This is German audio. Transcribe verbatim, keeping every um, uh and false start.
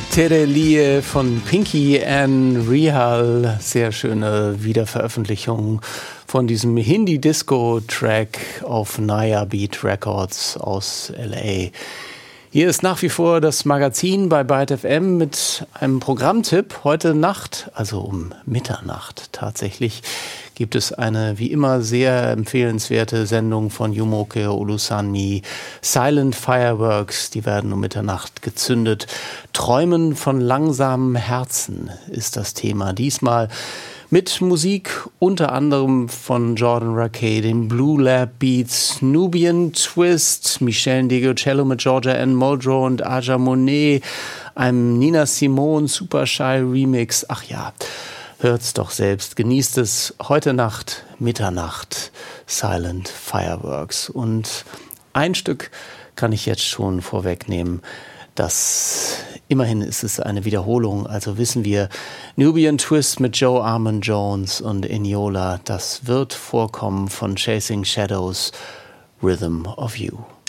Terelie von Pinky and Rihal, sehr schöne Wiederveröffentlichung von diesem Hindi-Disco-Track auf Naya Beat Records aus L A. Hier ist nach wie vor das Magazin bei Byte F M mit einem Programmtipp. Heute Nacht, also um Mitternacht tatsächlich, gibt es eine wie immer sehr empfehlenswerte Sendung von Jumoke Olusanmi. Silent Fireworks, die werden um Mitternacht gezündet. Träumen von langsamen Herzen ist das Thema. Diesmal mit Musik unter anderem von Jordan Rakei, den Blue Lab Beats, Nubian Twist, Michel Ndegeocello mit Georgia Ann Muldrow und Aja Monet, einem Nina Simone Super Shy Remix. Ach ja, hört's doch selbst, genießt es. Heute Nacht, Mitternacht, Silent Fireworks. Und ein Stück kann ich jetzt schon vorwegnehmen. Das, immerhin ist es eine Wiederholung, also wissen wir, Nubian Twist mit Joe Armand Jones und Eniola, das wird vorkommen von Chasing Shadows, Rhythm of You.